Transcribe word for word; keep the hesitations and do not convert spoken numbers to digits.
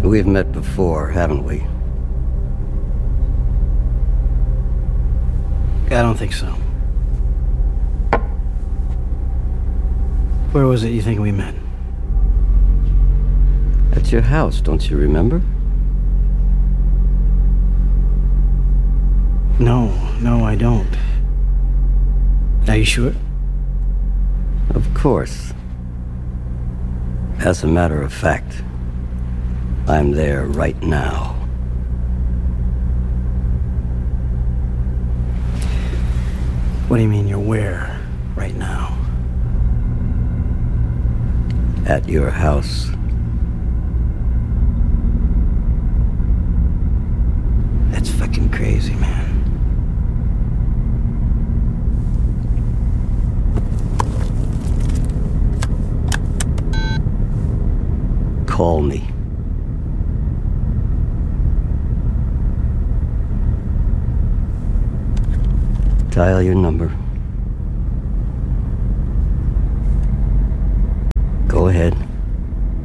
We've met before, haven't we? I don't think so. Where was it you think we met? At your house, don't you remember? No, no, I don't. Are you sure? Of course. As a matter of fact, I'm there right now. What do you mean you're where right now? At your house. That's fucking crazy, man. Call me. Dial your number.